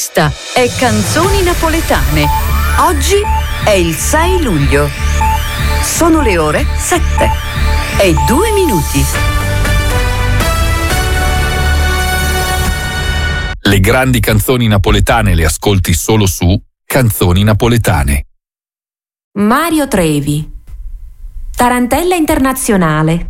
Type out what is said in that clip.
Questa è Canzoni Napoletane. Oggi è il 6 luglio. Sono le ore 7:02. Le grandi canzoni napoletane le ascolti solo su Canzoni Napoletane. Mario Trevi. Tarantella internazionale.